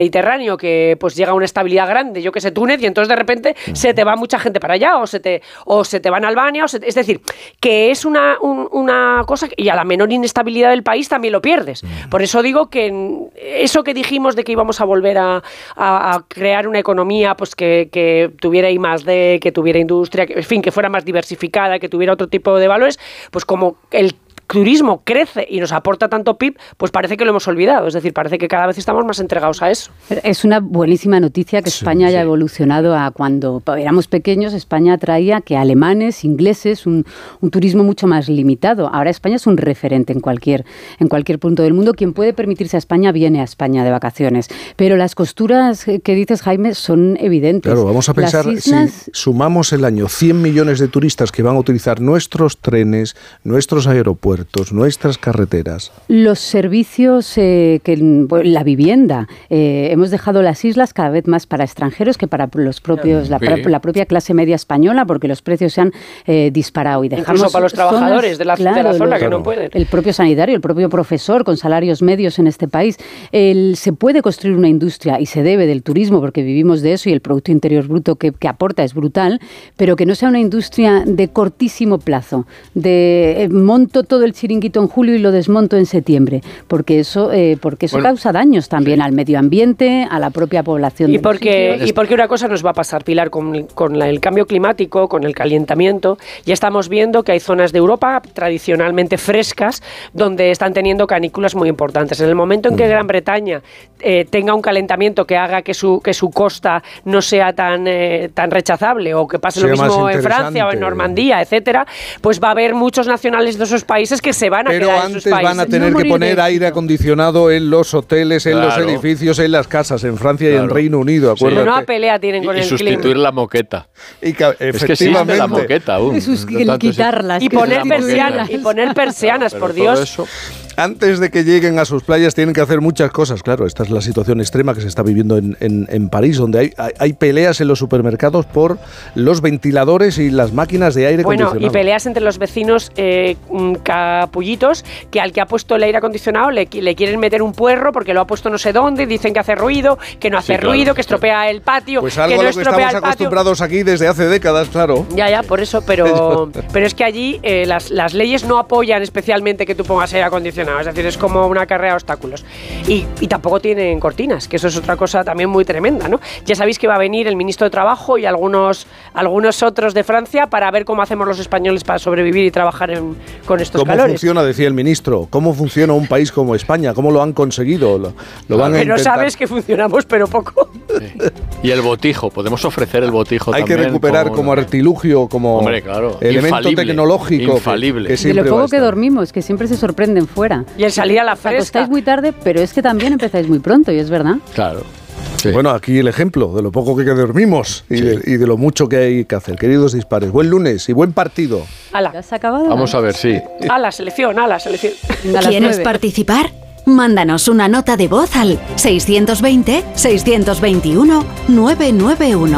Mediterráneo, que pues llega a una estabilidad grande, yo que sé, Túnez, y entonces de repente se te va mucha gente para allá, o se te van a Albania, es decir, que es una cosa, y a la menor inestabilidad del país también lo pierdes. Por eso digo que eso que dijimos de que íbamos a volver a crear una economía pues que tuviera I+D, que tuviera industria, que, en fin, que fuera más diversificada, que tuviera otro tipo de valores, pues como el turismo crece y nos aporta tanto PIB, pues parece que lo hemos olvidado. Es decir, parece que cada vez estamos más entregados a eso. Es una buenísima noticia que España haya evolucionado a cuando éramos pequeños. España atraía que alemanes, ingleses, un turismo mucho más limitado. Ahora España es un referente en cualquier punto del mundo. Quien puede permitirse a España viene a España de vacaciones. Pero las costuras que dices, Jaime, son evidentes. Claro, vamos a pensar, si sumamos el año 100 millones de turistas que van a utilizar nuestros trenes, nuestros aeropuertos, nuestras carreteras. Los servicios, la vivienda. Hemos dejado las islas cada vez más para extranjeros que para los propios, la propia clase media española, porque los precios se han disparado. Y dejamos incluso para los trabajadores de la zona que no pueden. El propio sanitario, el propio profesor, con salarios medios en este país. Se puede construir una industria, y se debe, del turismo, porque vivimos de eso, y el Producto Interior Bruto que aporta es brutal, pero que no sea una industria de cortísimo plazo, de monto todo el chiringuito en julio y lo desmonto en septiembre, porque eso causa daños también al medio ambiente, a la propia población. Y porque una cosa nos va a pasar, Pilar, con el cambio climático, con el calentamiento. Ya estamos viendo que hay zonas de Europa tradicionalmente frescas donde están teniendo canículas muy importantes. En el momento en que Gran Bretaña tenga un calentamiento que haga que su costa no sea tan rechazable, o que pase lo mismo en Francia o en Normandía, etcétera, pues va a haber muchos nacionales de esos países que se van a quedar en sus países. Pero antes van a tener que poner aire acondicionado en los hoteles, en los edificios, en las casas, en Francia y en Reino Unido, acuérdate. Una pelea tienen con el clima. Y sustituir la moqueta. Es que existe la moqueta aún. Quitarlas. Y poner persianas, por Dios. Antes de que lleguen a sus playas tienen que hacer muchas cosas. Claro, esta es la situación extrema que se está viviendo en París, donde hay peleas en los supermercados por los ventiladores y las máquinas de aire acondicionado. Y peleas entre los vecinos capullitos, que al que ha puesto el aire acondicionado le quieren meter un puerro porque lo ha puesto no sé dónde, dicen que hace ruido, que no hace ruido, que estropea el patio, pues algo que no a lo que estamos acostumbrados aquí desde hace décadas, claro. Ya, por eso, pero es que allí las leyes no apoyan especialmente que tú pongas aire acondicionado. Es decir, es como una carrera de obstáculos. Y tampoco tienen cortinas, que eso es otra cosa también muy tremenda, ¿no? Ya sabéis que va a venir el ministro de Trabajo y algunos otros de Francia para ver cómo hacemos los españoles para sobrevivir y trabajar con estos calores. ¿Cómo funciona, decía el ministro? ¿Cómo funciona un país como España? ¿Cómo lo han conseguido? Lo van a intentar. Pero sabes que funcionamos, pero poco. Sí. Y el botijo, podemos ofrecer el botijo también. Hay que recuperar como artilugio, como elemento tecnológico. Infalible. Que de lo poco que dormimos, que siempre se sorprenden fuera. Y el salir a la fresca. Acostáis muy tarde, pero es que también empezáis muy pronto, y es verdad. Claro. Sí. Bueno, aquí el ejemplo de lo poco que dormimos y de lo mucho que hay que hacer. Queridos dispares, buen lunes y buen partido. ¡Hala! ¿Ya has acabado? Vamos a ver, sí. ¡Hala, selección! ¿Quieres participar? Mándanos una nota de voz al 620-621-991.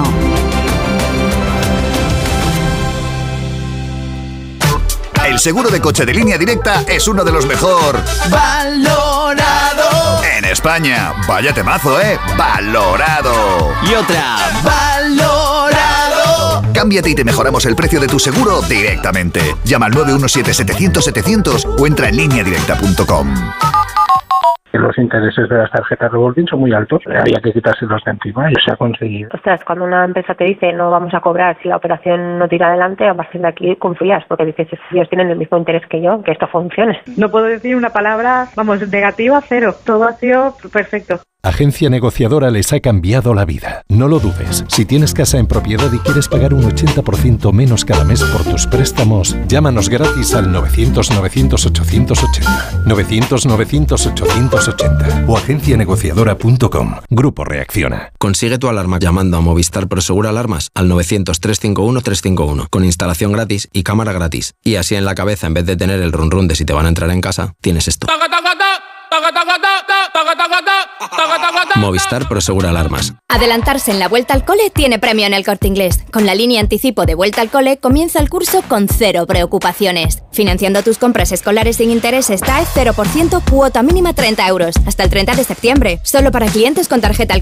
El seguro de coche de Línea Directa es uno de los mejor valorado en España. Vaya temazo, valorado. Y otra, valorado. Cámbiate y te mejoramos el precio de tu seguro directamente. Llama al 917-700-700 o entra en lineadirecta.com. Los intereses de las tarjetas revolving son muy altos, había que quitárselos de encima y se ha conseguido. Ostras, cuando una empresa te dice no vamos a cobrar si la operación no tira adelante, a partir de aquí confías, porque dices, ellos tienen el mismo interés que yo, que esto funcione. No puedo decir una palabra, negativa, cero. Todo ha sido perfecto. Agencia Negociadora les ha cambiado la vida. No lo dudes. Si tienes casa en propiedad y quieres pagar un 80% menos cada mes por tus préstamos, llámanos gratis al 900-900-880. 900-900-880 o agencianegociadora.com. Grupo Reacciona. Consigue tu alarma llamando a Movistar Prosegur Alarmas al 900-351-351 con instalación gratis y cámara gratis. Y así en la cabeza, en vez de tener el run run de si te van a entrar en casa, tienes esto. Movistar Prosegura Alarmas. Adelantarse en la vuelta al cole tiene premio en El Corte Inglés. Con la línea anticipo de vuelta al cole comienza el curso con 0 preocupaciones. Financiando tus compras escolares sin intereses TAE 0%, cuota mínima 30 euros. Hasta el 30 de septiembre. Solo para clientes con tarjeta